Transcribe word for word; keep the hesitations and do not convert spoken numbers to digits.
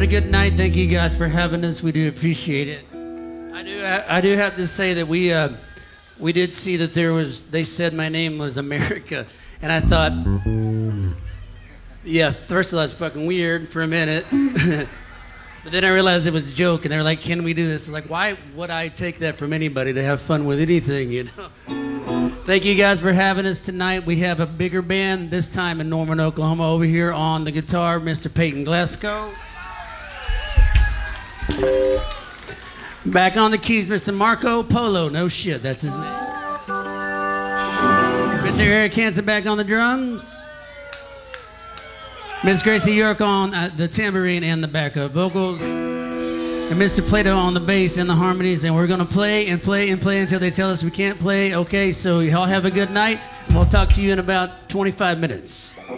a good night. Thank you guys for having us. We do appreciate it. I do. I do have to say that we uh, we did see that there was. They said my name was America, and I thought, yeah. First of all, that's fucking weird for a minute. But then I realized it was a joke, and they're like, "Can we do this?" Like, why would I take that from anybody to have fun with anything? You know. Thank you guys for having us tonight. We have a bigger band this time in Norman, Oklahoma. Over here on the guitar, Mister Peyton Glasgow. Back on the keys, Mister Marco Polo. No shit, that's his name. Mister Eric Hansen back on the drums. Miss Gracie York on uh, the tambourine and the backup vocals. And Mister Plato on the bass and the harmonies. And we're going to play and play and play until they tell us we can't play. Okay, so y'all have a good night. And we'll talk to you in about twenty-five minutes.